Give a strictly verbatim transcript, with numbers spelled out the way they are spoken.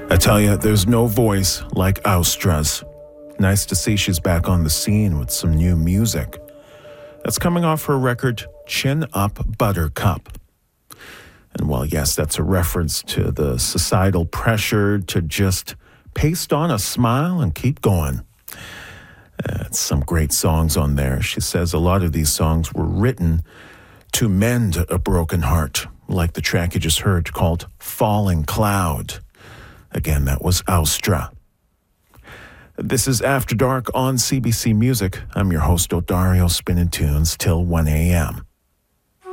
I tell you, there's no voice like Austra's. Nice to see she's back on the scene with some new music. That's coming off her record, Chin Up Buttercup. And while, yes, that's a reference to the societal pressure to just paste on a smile and keep going. Uh, some great songs on there. She says a lot of these songs were written to mend a broken heart, like the track you just heard called Falling Cloud. Again, that was Austra. This is After Dark on C B C Music. I'm your host, Odario, spinning tunes till one a.m.